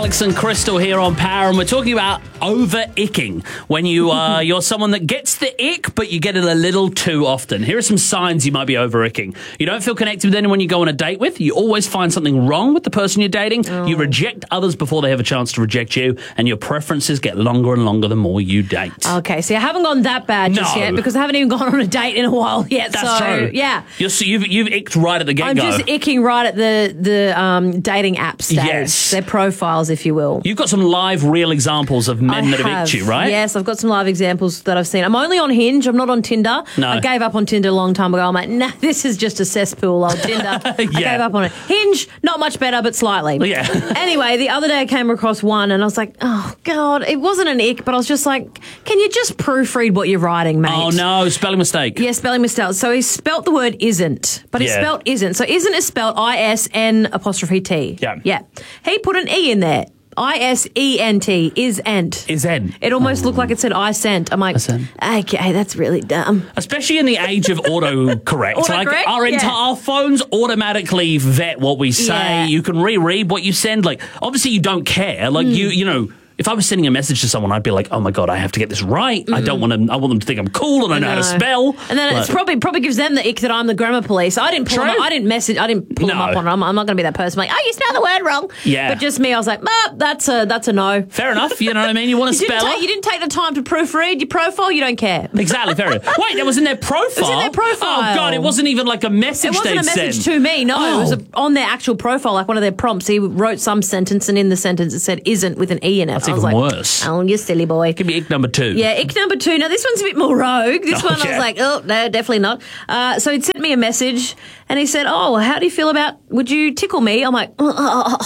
Alex and Crystal here on Power, and we're talking about over-icking. When you're someone that gets the ick, but you get it a little too often. Here are some signs you might be over-icking. You don't feel connected with anyone you go on a date with. You always find something wrong with the person you're dating. You reject others before they have a chance to reject you, and your preferences get longer and longer the more you date. Okay, so I haven't gone that bad just yet because I haven't even gone on a date in a while yet. That's true. Yeah. You've icked right at the get-go. I'm just icking right at the dating app stage. Yes. Their profiles, if you will. You've got some live, real examples of men that have icked you, right? Yes, I've got some live examples that I've seen. I'm only on Hinge. I'm not on Tinder. No. I gave up on Tinder a long time ago. I'm like, nah, this is just a cesspool, old Tinder. I gave up on it. Hinge, not much better, but slightly. Yeah. Anyway, the other day I came across one and I was like, oh, God, it wasn't an ick, but I was just like, can you just proofread what you're writing, mate? Oh, no, spelling mistake. Yeah, spelling mistake. So he spelt the word isn't, but he spelt isn't. So isn't is spelled ISN''T. Yeah. Yeah. He put an E in there. ISENT, isn't. Isn't. It almost looked like it said I sent. I'm like, okay, that's really dumb. Especially in the age of autocorrect. Autocorrect? Our phones automatically vet what we say. Yeah. You can reread what you send. Like, obviously you don't care. Like, you know, if I was sending a message to someone, I'd be like, oh my God, I have to get this right. I want them to think I'm cool and I know how to spell. And then it's probably gives them the ick that I'm the grammar police. I didn't pull them up, I didn't pull them up on it. I'm not going to be that person like, oh, you spelled the word wrong. Yeah. But just me, I was like, that's a no. Fair enough. You know what I mean? You want to spell it. You didn't take the time to proofread your profile, you don't care. Exactly, fair enough. Wait, that was in their profile? It was in their profile. Oh, God, it wasn't even like a message It wasn't a message to me, no. Oh. It was on their actual profile, like one of their prompts. He wrote some sentence, and in the sentence it said isn't with an E in it. That's even worse. Oh, you silly boy. Give me ick number 2. Yeah, ick number 2. Now, this one's a bit more rogue. This one, I was like, oh, no, definitely not. So he'd sent me a message, and he said, oh, how do you feel about, would you tickle me? I'm like, Brother,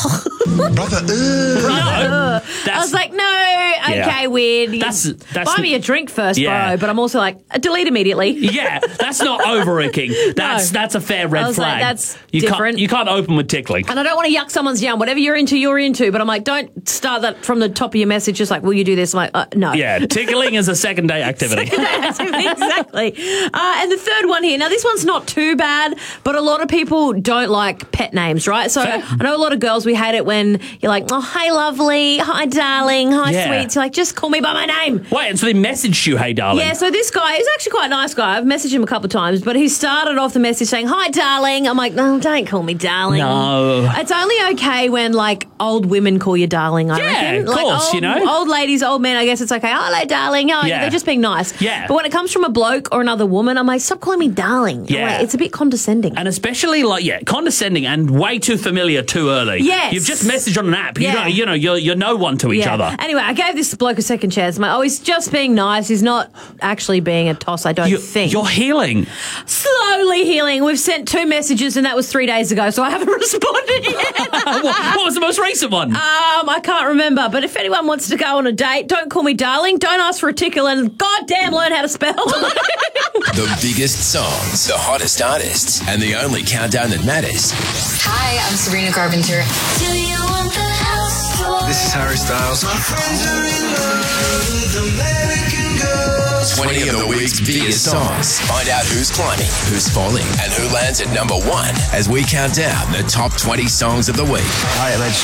No. I was like, no, okay, weird. That's buy me a drink first, bro. But I'm also like, delete immediately. Yeah, that's not over-icking. That's a fair red I was flag. like, that's Can't, different. you can't open with tickling. And I don't want to yuck someone's yum. Whatever you're into, you're into. But I'm like, don't start that from the top of your message, just like, will you do this? I'm like, no. Yeah, tickling is a second-day activity. Exactly. And the third one here. Now, this one's not too bad, but a lot of people don't like pet names, right? So I know a lot of girls, we hate it when you're like, oh, hi, lovely, hi, darling, hi, sweet. So like, just call me by my name. Wait, and so they messaged you, hey, darling? Yeah, so this guy is actually quite a nice guy. I've messaged him a couple of times, but he started off the message saying, hi, darling. I'm like, no, don't call me darling. No. It's only okay when, like, old women call you darling, I reckon. Of course, like, old ladies, old men, I guess it's okay. Hello, darling. Oh, they're just being nice. Yeah. But when it comes from a bloke or another woman, I'm like, stop calling me darling. Yeah. Like, it's a bit condescending. And especially, condescending and way too familiar too early. Yes. You've just messaged on an app. Yeah. You're no one to each other. Anyway, I gave this bloke a second chance. I'm like, oh, he's just being nice. He's not actually being a toss, I don't think. You're healing. Slowly healing. We've sent 2 messages and that was 3 days ago, so I haven't responded yet. What was the most recent one? I can't remember, but if anyone wants to go on a date, don't call me darling, don't ask for a tickle, and goddamn learn how to spell. The biggest songs, the hottest artists, and the only countdown that matters. Hi, I'm Sabrina Carpenter. Do you want the house tour? This is Harry Styles. My friends are in love with American girls. 20 of the week's biggest songs. Find out who's climbing, who's falling, and who lands at number 1 as we count down the top 20 songs of the week. All right, let's